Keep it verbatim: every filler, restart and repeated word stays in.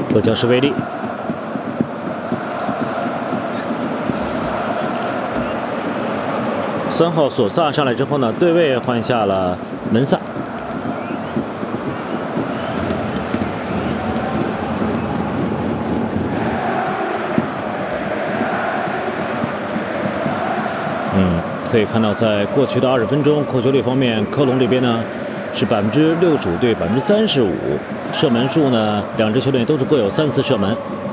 落脚是威利。 三号索萨上来之后呢，对位换下了门萨。嗯，可以看到，在过去的二十分钟，控球率方面，科隆这边呢是百分之六十五对百分之三十五，射门数呢，两支球队都是各有三次射门。